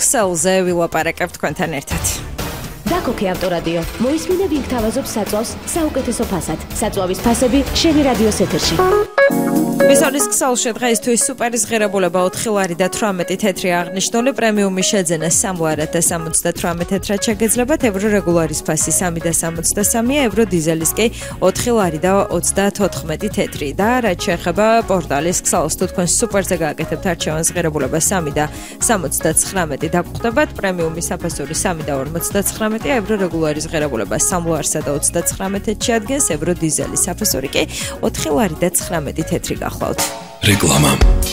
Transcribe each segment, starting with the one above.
ქსელზე ვილაპარაკებთ თქვენთან ერთად. დაკოქე ავტორადიო. მოისმინე ვინ გთავაზობს საწვავს საუკეთესო ფასად. საწვავის ფასები შენი რადიოს ეთერში. მესარის ქსელში დღეისთვის სუპერის ღირებულება 4 ლარი და 18 თეთრი აღნიშნული პრემიუმი შეძენა 3 ლარად და 78 თეთრად შეგეძლებათ, ევრო რეგულარის ფასი 3 და 63, ევრო დიზელის კი 4 ლარი და 34 თეთრი. და რაც შეეხება პორტალის ქსელს, თუ თქვენ სუპერზე გააკეთებთ არჩევანს ღირებულება 3 და 79 დაგხვდებათ, პრემიუმი საფასური 3 და 59, ევრო რეგულარის ღირებულება 3 ლარსა და 39 შეადგენს, ევრო დიზელის საფასური კი 4 ლარი და 19 თეთრი გახლავთ. რეკლამა.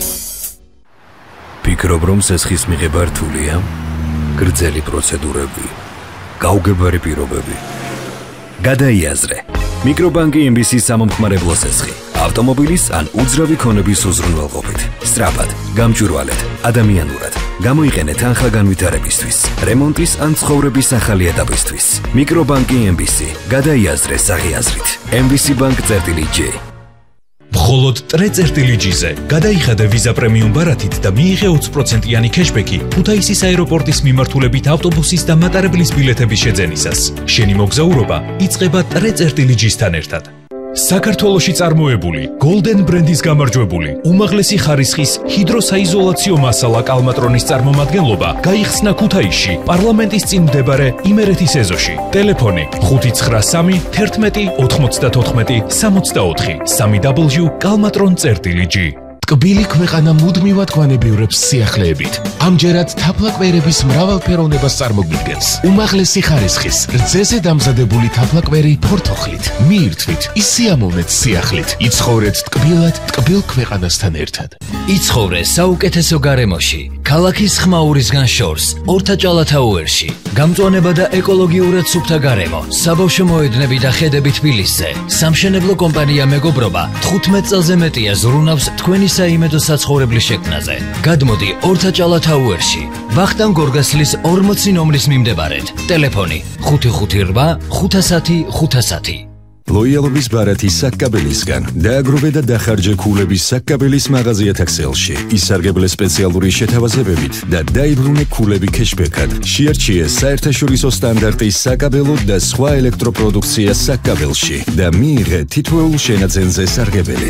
ფიქრობ რომ სესხის მიღება რთულია? გრძელი პროცედურები, გაუგებარი პირობები. გადაიაზრე. მიკრობანკი MBC-ის სამომხმარებლო სესხი. ავტომობილის ან უძრავი ქონების უზრუნველყოფით. სწრაფად, გამჭვირვალედ, ადამიანურად. გამოიყენეთ თანხა განვითარებისთვის, რემონტის ან ცხოვრების ახალი ეტაპისთვის. მიკრობანკი MBC. გადაიაზრე საღიაზრით. MBC-bank.j. მხოლოდ ტრე.j-ზე გადაიხადე ვიზა პრემიუმ ბარათით და მიიღე 20%-იანი ქეშბექი ქუთაისის აეროპორტის მიმართულებით ავტობუსის და მატარებლის ბილეთების შეძენისას. შენი მოგზაურობა იწყება ტრე.j-სთან ერთად. საქართველოში წარმოებული Golden ბრენდის გამარჯვებული უმაღლესი ხარისხის ჰიდროსაიზოლაციო მასალა კალმატრონის წარმომადგენლობა გაიხსნა ქუთაისში პარლამენტის წინ მდებარე იმერეთის ეზოში. ტელეფონი 593 11 94 64 www.kalmatron.j. ტკბილი ქვეყანა მუდმივად გვანებიურებს სიახლეებით. ამჯერად თაფლაკვერების მრავალფეროვნებას წარმოგვიდგენს. უმაღლესი ხარისხის, რძეზე დამზადებული თაფლაკვერი ფორთოხლით. მიირთვით, ისიამოვნეთ სიახლით. იცხოვრეთ ტკბილად, ტკბილ ქვეყანასთან ერთად. იცხოვრე საუკეთესო გარემოში. ქალაქის ხმაურისგან შორს, ორთაჭალათაუერში. გამწვანება და ეკოლოგიურად სუფთა გარემო. საბავშვო მოედნები და ხედები თბილისზე. სამშენებლო კომპანია მეგობრობა 15 წელზე მეტია ზრუნავს თქვენი საიმედო საცხოვრებლის შექმნაზე. გადმოდი ორთაჭალათაუერში. ვახტანგ გორგასლის 40 ნომრის მიმდებარედ. ტელეფონი 558 510 510. ლოიალობის ბარათის საკკაბელისგან დააგროვე და დახარჯე ქულების საკკაბელის მაღაზიათა ქსელში. ისარგებლე სპეციალური შეთავაზებებით და დაიბრუნე ქულები ქეშბექად. შეარჩიე საერთაშორისო სტანდარტის საკაბელო და სხვა ელექტროპროდუქცია საკკაბელში და მიიღე თითოეულ შენაძენზე სარგებელი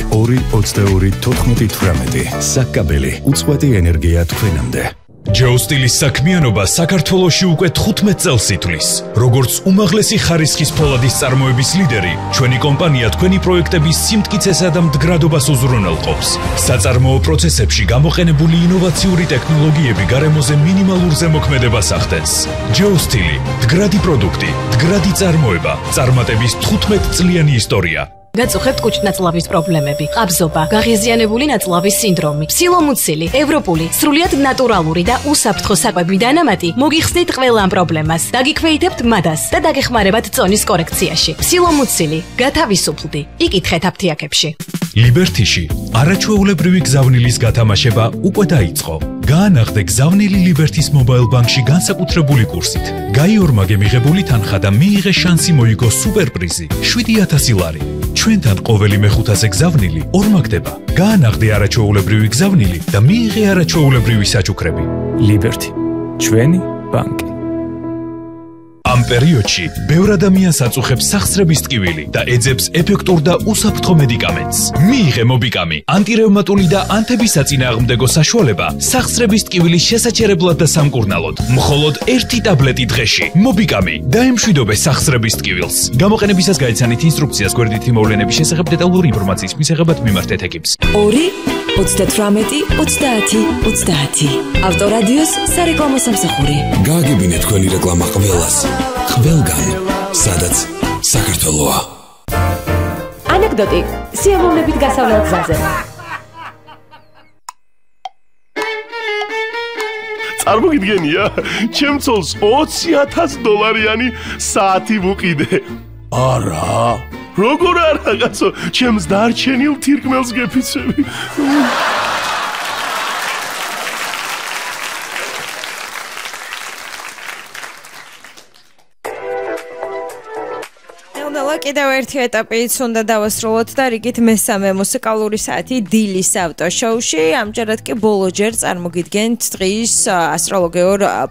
2-22-18. საკკაბელი უწყვეტი ენერგია თქვენამდე. ჯოუსტილის საქმიანობა საქართველოში უკვე 15 წელს ითვლის. როგორც უმაღლესი ხარისხის ფოლადის წარმოების ლიდერი, ჩვენი კომპანია თქვენი პროექტების სიმტკიცესა და მდგრადობას უზრუნველყოფს. საწარმოო პროცესებში გამოყენებული ინოვაციური ტექნოლოგიები გარემოზე მინიმალურ ზემოქმედებას ახდენს. ჯოუსტილი, მდგრადი პროდუქტი, მდგრადი წარმოება, წარმატების 15 წლიანი ისტორია. გაწუხებთ კუჭნაწლავის პრობლემები, ყაბზობა, გაღიზიანებული ნაწლავის სინდრომი, სილომუცილი, ევროპული, სრულიად ნატურალური და უსაფრთხო საკვები დანამატი მოგიხსნით ყველა ამ პრობლემას. დაგიქვეითებთ მადას და დაგეხმარებათ წონის კორექციაში. სილომუცილი, გათავისუფლდი. იკითხეთ აფთიაქებში. ლიბერთიში არაჩვეულებრივი გზავნილის გათამაშება უკვე დაიწყო. გაანახდე გზავნილი ლიბერთის მობაილ ბანკში განსაკუთრებული კურსით. გაიორმაგე მიღებული თანხა და მიიღე შანსი მოიგო სუპერპრიზი 7000 ლარი. ჩვენთან ყოველი მეხუთაზე გზავნილი ორმაგდება. გაანახდე არაჩვეულებრივი გზავნილი და მიიღე არაჩვეულებრივი საჩუქრები. ლიბერთი, ჩვენი ბანკი. ამ პერიოდში ბევრ ადამიანს აწუხებს სახსრების ტკივილი და ეძებს ეფექტურ და უსაფრთხო მედიკამენტს. მიიღე მობიკამი, ანტირევმატული და ანთებისაწინააღმდეგო საშუალება სახსრების ტკივილის შესაჩერებლად და სამკურნალოდ. მხოლოდ 1 ტაბლეტი დღეში. მობიკამი, დაემშვიდობე სახსრების ტკივილს. გამოყენებისას გაიცანით ინსტრუქციას გვერდითი მოვლენების შესახებ დეტალური ინფორმაციის მისაღებად მიმართეთ ეკიპს. 2-18-30-30. ავტორადიოს სარეკლამო სამსახური. გააგებინე თქვენი რეკლამა ყველას. ყველგან, სადაც საქართველოა. ანეკდოტი სიამოვნებით გასავლელ გზაზე. წარმოგიდგენია, ჩემცოლს $20,000 საათი ვუყიდე. არა, როგორ არა, კაცო, ჩემს დარჩენილ თირკმელს გეფიცები. კიდევ ერთი ეტაპიც უნდა დავასრულოთ და რიგით მესამე მუსიკალური საათი დილის ავტოშოუში. ამჯერად კი ბოლო ჯერ წარმოგიდგენთ დღის ასტროლოგიურ